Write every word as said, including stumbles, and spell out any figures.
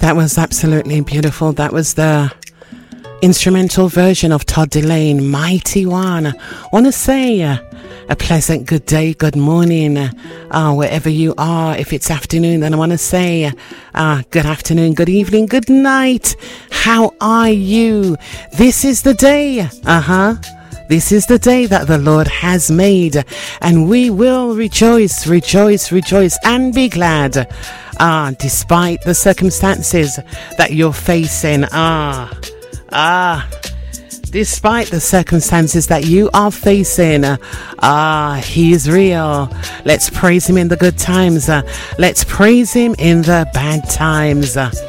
That was absolutely beautiful. That was the instrumental version of Todd Delane, Mighty One. Want to say uh, a pleasant good day, good morning, uh, wherever you are. If it's afternoon, then I want to say uh, good afternoon, good evening, good night. How are you? This is the day. Uh-huh. This is the day that the Lord has made, and we will rejoice, rejoice, rejoice, and be glad. Ah, despite the circumstances that you're facing. Ah, ah, despite the circumstances that you are facing. Ah, He is real. Let's praise Him in the good times. Uh, let's praise Him in the bad times. Uh,